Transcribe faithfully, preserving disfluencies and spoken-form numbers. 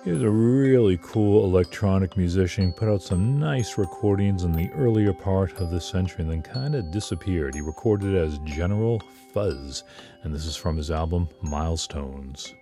He was a really cool electronic musician, put out some nice recordings in the earlier part of this century and then kind of disappeared. He recorded as General Fuzz, and this is from his album Milestones.